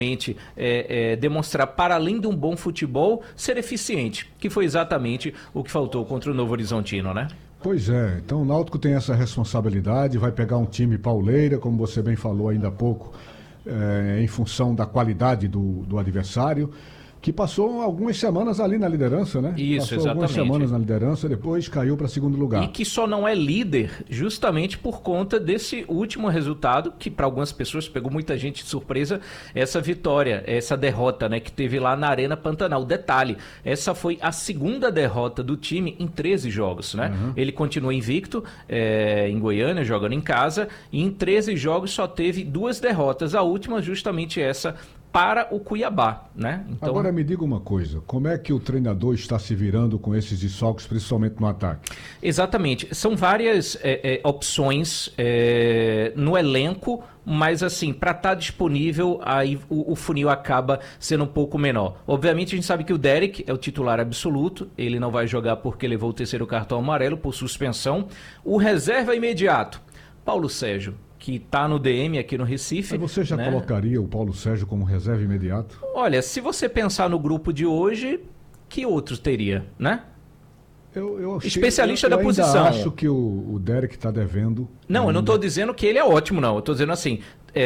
demonstrar, para além de um bom futebol, ser eficiente, que foi exatamente o que faltou contra o Novo Horizontino, né? Pois é, então o Náutico tem essa responsabilidade, vai pegar um time pauleira, como você bem falou ainda há pouco, em função da qualidade do adversário, que passou algumas semanas ali na liderança, né? Isso, passou exatamente. algumas semanas na liderança, depois caiu para segundo lugar. E que só não é líder justamente por conta desse último resultado, que para algumas pessoas pegou muita gente de surpresa, essa vitória, essa derrota, né, que teve lá na Arena Pantanal. Detalhe, essa foi a segunda derrota do time em 13 jogos, né? Uhum. Ele continua invicto em Goiânia, jogando em casa, e em 13 jogos só teve 2 derrotas, a última justamente essa para o Cuiabá, né? Então... Agora me diga uma coisa, como é que o treinador está se virando com esses desfalques, principalmente no ataque? Exatamente, são várias opções no elenco, mas assim, para estar disponível, aí o funil acaba sendo um pouco menor. Obviamente a gente sabe que o Derek é o titular absoluto, ele não vai jogar porque levou o 3º cartão amarelo por suspensão. O reserva imediato, Paulo Sérgio, que está no DM aqui no Recife. Mas você já colocaria o Paulo Sérgio como reserva imediato? Olha, se você pensar no grupo de hoje, que outros teria, né? Especialista da posição. Eu acho que o Derek está devendo. Não, eu não estou dizendo que ele é ótimo, não. Eu estou dizendo assim,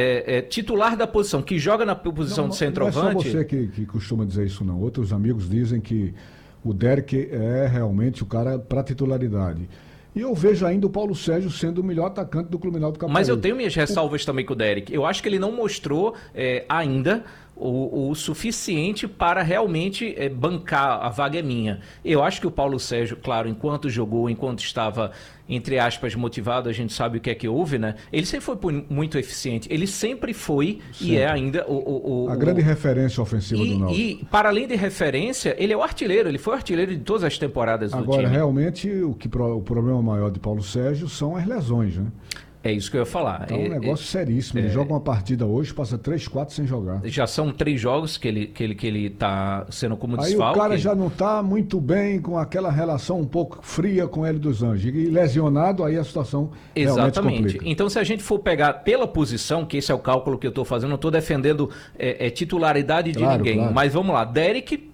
titular da posição, que joga na posição de centroavante... Não é só você que costuma dizer isso, não. Outros amigos dizem que o Derek é realmente o cara para titularidade. E eu vejo ainda o Paulo Sérgio sendo o melhor atacante do Clube Náutico Caparibe. Mas eu tenho minhas ressalvas também com o Derek. Eu acho que ele não mostrou ainda o suficiente para realmente bancar a vaga minha. Eu acho que o Paulo Sérgio, claro, enquanto jogou, enquanto estava, entre aspas, motivado, a gente sabe o que é que houve, né? Ele sempre foi muito eficiente. Ele sempre foi e é ainda a grande referência ofensiva do Náutico. E, para além de referência, ele é o artilheiro. Ele foi o artilheiro de todas as temporadas do time. Agora, realmente, o problema maior de Paulo Sérgio são as lesões, né? É isso que eu ia falar. É um negócio seríssimo. Ele joga uma partida hoje, passa 3, 4 sem jogar. Já são 3 jogos que ele tá sendo como desfalque. Aí o cara já não está muito bem com aquela relação um pouco fria com ele dos Anjos. E lesionado, aí a situação realmente complica. Então, se a gente for pegar pela posição, que esse é o cálculo que eu estou fazendo, não estou defendendo titularidade de ninguém. Claro. Mas vamos lá, Derek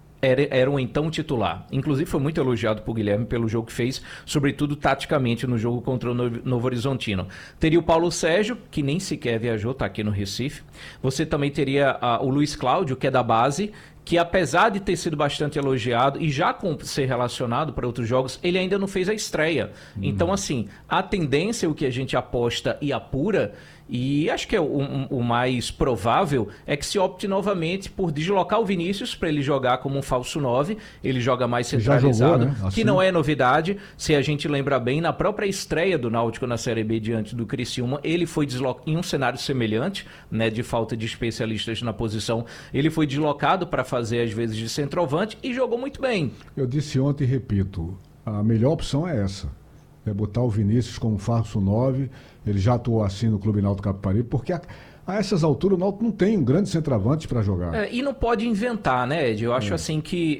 era um então titular. Inclusive foi muito elogiado por Guilherme pelo jogo que fez, sobretudo taticamente no jogo contra o Novo Horizontino. Teria o Paulo Sérgio, que nem sequer viajou, está aqui no Recife. Você também teria o Luiz Cláudio, que é da base, que apesar de ter sido bastante elogiado e já ser relacionado para outros jogos, ele ainda não fez a estreia. Então, assim, a tendência, o que a gente aposta e apura, e acho que é o mais provável, é que se opte novamente por deslocar o Vinícius para ele jogar como um falso 9, ele joga mais centralizado, já jogou, né? Que não é novidade. Se a gente lembra bem, na própria estreia do Náutico na Série B diante do Criciúma, ele foi deslocado em um cenário semelhante, né, de falta de especialistas na posição, ele foi deslocado para fazer às vezes de centroavante e jogou muito bem. Eu disse ontem e repito, a melhor opção é essa. É botar o Vinícius como falso 9, ele já atuou assim no Clube Náutico Caparibe, porque a essas alturas o Náutico não tem um grande centroavante para jogar. E não pode inventar, né, Ed? Eu acho assim que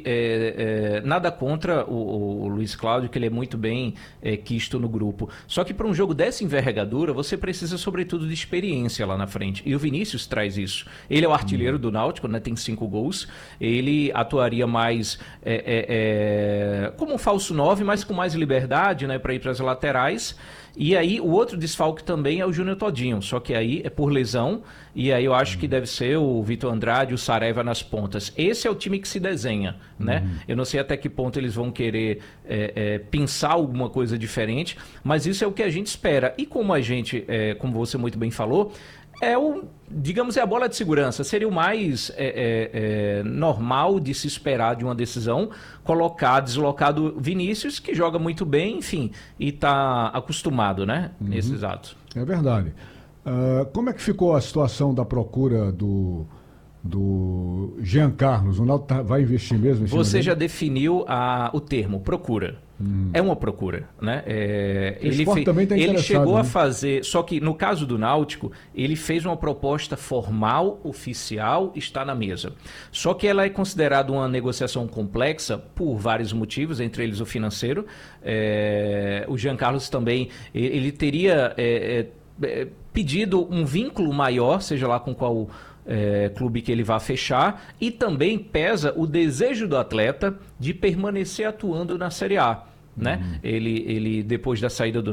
nada contra o Luiz Cláudio, que ele é muito bem quisto no grupo. Só que para um jogo dessa envergadura, você precisa sobretudo de experiência lá na frente. E o Vinícius traz isso. Ele é o artilheiro do Náutico, né? Tem 5 gols. Ele atuaria mais como um falso 9, mas com mais liberdade, né, para ir para as laterais. E aí o outro desfalque também é o Júnior Todinho, só que aí é por lesão, e aí eu acho que deve ser o Vitor Andrade, o Saraiva nas pontas. Esse é o time que se desenha, né? Eu não sei até que ponto eles vão querer pensar alguma coisa diferente, mas isso é o que a gente espera. E como a gente, como você muito bem falou, digamos, é a bola de segurança. Seria o mais normal de se esperar de uma decisão, deslocado Vinícius, que joga muito bem, enfim, e está acostumado, né, nesses atos. É verdade. Como é que ficou a situação da procura do Jean Carlos? O Náutico vai investir mesmo em cima Você dele? já definiu o termo, procura. É uma procura, né? Ele chegou a fazer, só que no caso do Náutico, ele fez uma proposta formal, oficial, está na mesa. Só que ela é considerada uma negociação complexa por vários motivos, entre eles o financeiro. O Jean Carlos também, ele teria pedido um vínculo maior, seja lá com qual clube que ele vai fechar, e também pesa o desejo do atleta de permanecer atuando na Série A. Né? Ele, depois da saída do